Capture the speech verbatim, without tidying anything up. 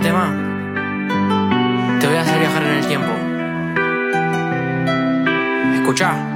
tema te voy a hacer viajar en el tiempo. Escuchá.